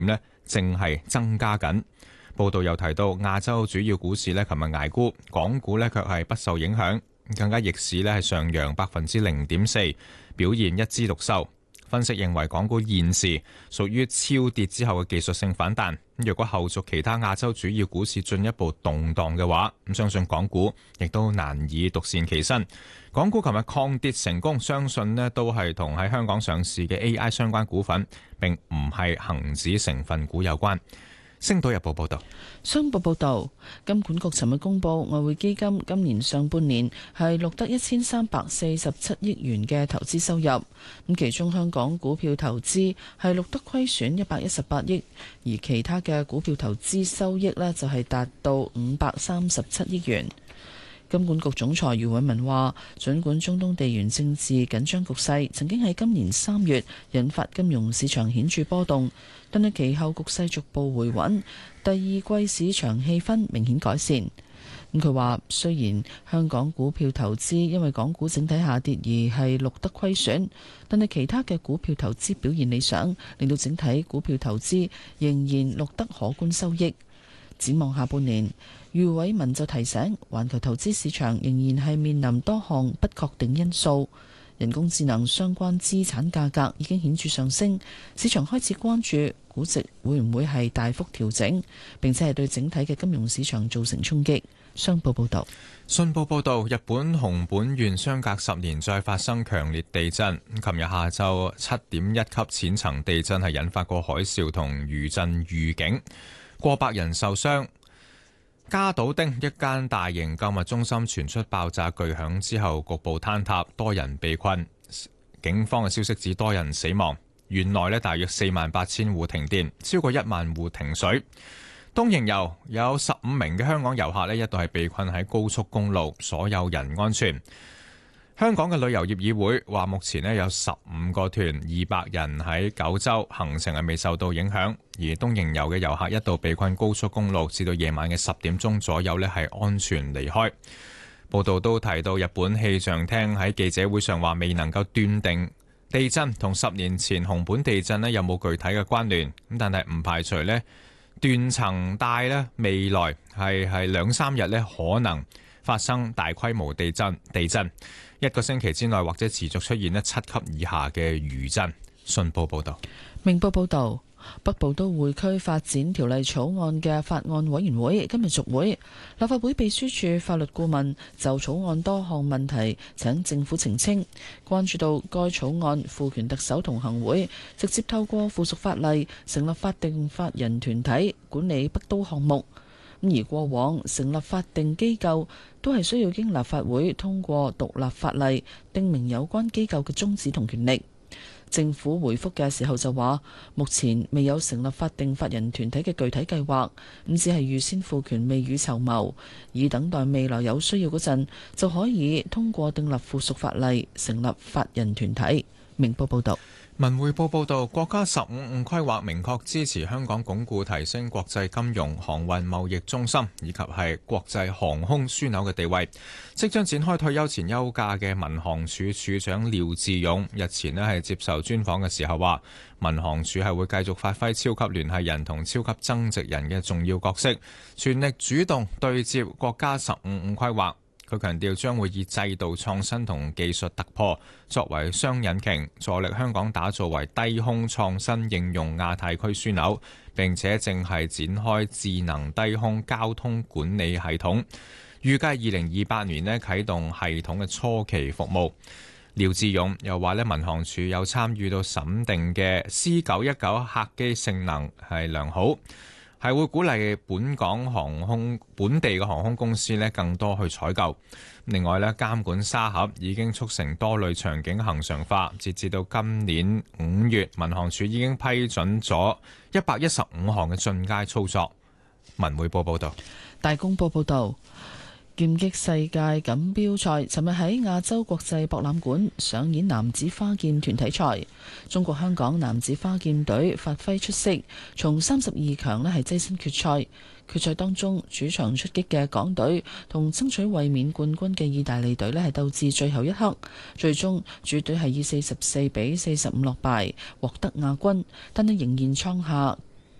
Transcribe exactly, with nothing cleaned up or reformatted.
呢正係增加緊。報道又提到，亞洲主要股市呢琴日捱沽，港股呢卻係不受影響，更加逆市呢係上揚百分之零點四，表現一枝獨秀。分析認為，港股現時屬於超跌之後嘅技術性反彈。若果後續其他亞洲主要股市進一步動盪嘅話，咁相信港股亦都難以獨善其身。港股琴日抗跌成功，相信呢都係同喺香港上市嘅 A I 相關股份，並唔係恒指成分股有關。星島日報報道。 商報報道，金管局尋日公布，外匯基金今年上半年係錄得一千三百四十七億元嘅投資收入，咁其中香港股票投資係錄得虧損一百一十八億，而其他嘅股票投資收益呢就係達到五百三十七億元。金管局總裁余偉文話，儘管中東地緣政治緊張局勢曾經喺今年三月引發金融市場顯著波動，但係其後局勢逐步回穩，第二季市場氣氛明顯改善。咁佢話，雖然香港股票投資因為港股整體下跌而係錄得虧損，但係其他嘅股票投資表現理想，令到整體股票投資仍然錄得可觀收益。展望下半年，余偉文就提醒，環球投資市場仍然係面臨多項不確定因素，人工智能相關資產價格已經顯著上升，市場開始關注估值會唔會係大幅調整，並且係對整體嘅金融市場造成衝擊。商報報道。 信報報導，日本熊本縣相隔十年再發生強烈地震。琴日下晝七點一級淺層地震係引發過海嘯同餘震預警，過百人受傷。加島町一間大型購物中心傳出爆炸巨響之後，局部坍塌，多人被困。警方嘅消息指多人死亡。縣內呢大約四萬八千戶停電，超過一萬戶停水。東瀛遊有十五名嘅香港遊客呢一度係被困喺高速公路，所有人安全。香港嘅旅遊業議會話，目前呢有十五個團，二百人喺九州行程係未受到影響，而東瀛遊嘅遊客一度被困高速公路，至到夜晚嘅十點鐘左右呢係安全離開。報道都提到，日本氣象廳喺記者會上話，未能夠斷定地震同十年前熊本地震呢有冇具體嘅關聯，咁但係唔排除呢斷層帶呢未來係係兩三日呢可能發生大規模地震，地震一個星期之內或者持續出現呢七級以下嘅餘震。信報報道。 明報報道，北部都會區發展條例草案嘅法案委員會今日續會，立法會秘書處法律顧問就草案多項問題請政府澄清，關注到該草案賦權特首同行會直接透過附屬法例成立法定法人團體管理北都項目，而過往成立法定機構都係需要經立法會通過獨立法例訂明有關機構嘅宗旨同權力。政府回覆嘅時候就話，目前未有成立法定法人團體嘅具體計劃，咁只係預先賦權未雨綢繆，以等待未來有需要嗰陣就可以通過訂立附屬法例成立法人團體。明報報道。 文匯報報道，國家十五五規劃明確支持香港鞏固提升國際金融、航運、貿易中心以及係國際航空樞紐嘅地位。即將展開退休前休假嘅民航處處長廖志勇日前呢係接受專訪嘅時候話，民航處係會繼續發揮超級聯繫人同超級增值人嘅重要角色，全力主動對接國家十五五規劃。佢強調將會以制度創新同技術突破作為雙引擎，助力香港打造為低空創新應用亞太區樞紐，並且正係展開智能低空交通管理系統，預計二零二八年呢啟動系統嘅初期服務。廖志勇又話咧，民航處有參與到審定嘅 C 九一九客機性能係良好，係會鼓勵本港航空本地嘅航空公司咧更多去採購。另外咧，監管沙盒已經促成多類場景恆常化，截至到今年五月，民航處已經批准咗一百一十五項嘅進階操作。文匯報報道。 大公報報道。劍擊世界錦標賽尋日喺亞洲國際博覽館上演男子花劍團體賽，中國香港男子花劍隊發揮出色，從三十二強呢係躋身決賽。決賽當中，主場出擊嘅港隊同爭取衛冕冠軍嘅意大利隊呢係鬥至最後一刻，最終主隊係以四十四比四十五落敗，獲得亞軍，但係仍然創下